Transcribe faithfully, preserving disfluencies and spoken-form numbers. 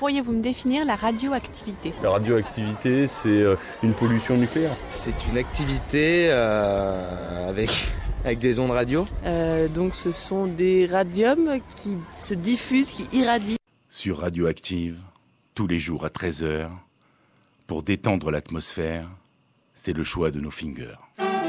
pourriez-vous me définir la radioactivité ? La radioactivité, c'est une pollution nucléaire. C'est une activité euh, avec, avec des ondes radio. Euh, donc ce sont des radiums qui se diffusent, qui irradient. Sur Radioactive, tous les jours à treize heures, pour détendre l'atmosphère, c'est le choix de nos fingers.